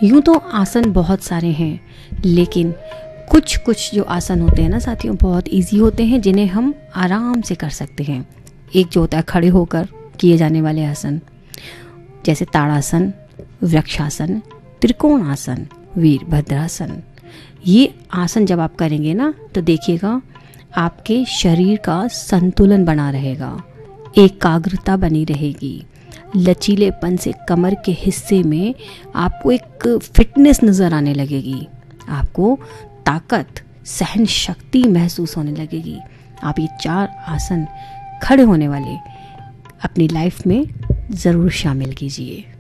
यूँ तो आसन बहुत सारे हैं, लेकिन कुछ कुछ जो आसन होते हैं ना साथियों, बहुत इजी होते हैं, जिन्हें हम आराम से कर सकते हैं। एक जो होता है खड़े होकर किए जाने वाले आसन, जैसे ताड़ासन, वृक्षासन, त्रिकोणासन, वीरभद्रासन। ये आसन जब आप करेंगे ना तो देखिएगा आपके शरीर का संतुलन बना रहेगा, एकाग्रता बनी रहेगी, लचीलेपन से कमर के हिस्से में आपको एक फिटनेस नज़र आने लगेगी, आपको ताकत, सहन शक्ति महसूस होने लगेगी। आप ये 4 आसन खड़े होने वाले अपनी लाइफ में ज़रूर शामिल कीजिए।